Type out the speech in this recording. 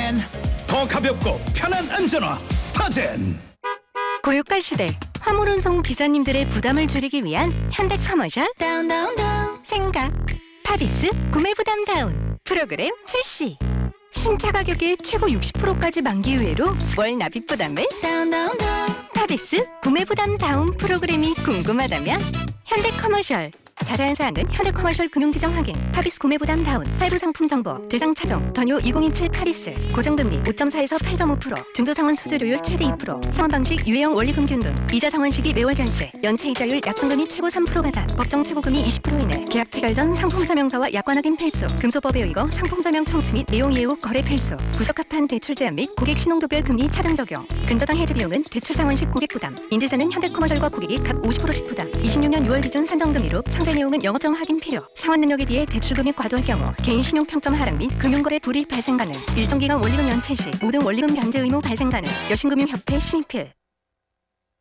더 가볍고 편한 안전화 스타젠. 고유가 시대 화물 운송 기사님들의 부담을 줄이기 위한 현대커머셜 생각 파비스 구매 부담 다운 프로그램 출시. 신차 가격의 최고 60%까지 만기 유예로 월 납입 부담을 파비스 구매 부담 다운 프로그램이 궁금하다면 현대커머셜. 자세한 사항은 현대커머셜 금융지정 확인, 파비스 구매 부담 다운, 할부 상품 정보, 대상 차종, 더뉴 2027 파비스, 고정금리 5.4에서 8.5%, 중도상환 수수료율 최대 2%, 상환 방식 유예형 원리금 균등, 이자 상환 시기 매월 결제, 연체 이자율 약정금리 최고 3% 가산, 법정 최고금리 20% 이내, 계약 체결 전 상품 설명서와 약관 확인 필수, 금소법에 의거 상품 설명 청취 및 내용 이해 후 거래 필수, 부적합한 대출 제한 및 고객 신용도별 금리 차등 적용, 근저당 해지 비용은 대출 상환 시 고객 부담, 인지사는 현대커머셜과 고객이 각 50%씩 부담, 26년 6월 기준 산정금리로 상세 내용은 영업점 확인 필요. 상환 능력에 비해 대출 금액 과도할 경우 개인 신용 평점 하락 및 금융거래 불이익 발생 가능. 일정 기간 원리금 연체 시 모든 원리금 변제 의무 발생 가능. 여신금융협회 심의필.